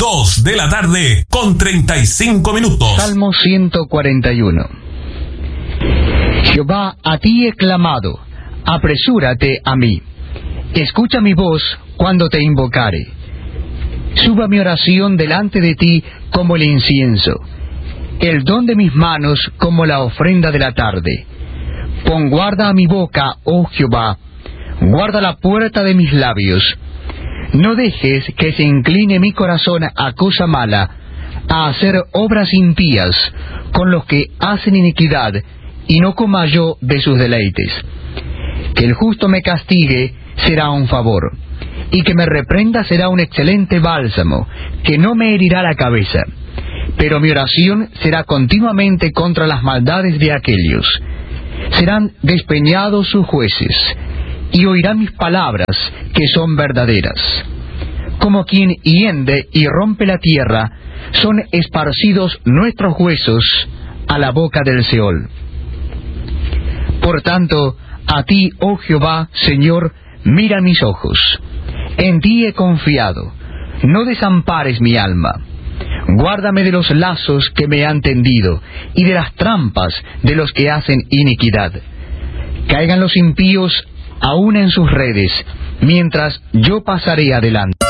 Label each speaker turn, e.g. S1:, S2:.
S1: 2 de la tarde con 35 minutos.
S2: Salmo 141. Jehová, a ti he clamado, apresúrate a mí. Escucha mi voz cuando te invocare. Suba mi oración delante de ti como el incienso, el don de mis manos como la ofrenda de la tarde. Pon guarda a mi boca, oh Jehová, guarda la puerta de mis labios. No dejes que se incline mi corazón a cosa mala, a hacer obras impías con los que hacen iniquidad, y no coma yo de sus deleites. Que el justo me castigue será un favor, y que me reprenda será un excelente bálsamo, que no me herirá la cabeza. Pero mi oración será continuamente contra las maldades de aquellos. Serán despeñados sus jueces, y oirán mis palabras, que son verdaderas. Como quien hiende y rompe la tierra, son esparcidos nuestros huesos a la boca del Seol. Por tanto, a ti, oh Jehová, Señor, mira mis ojos. En ti he confiado. No desampares mi alma. Guárdame de los lazos que me han tendido, y de las trampas de los que hacen iniquidad. Caigan los impíos aún en sus redes, mientras yo pasaré adelante.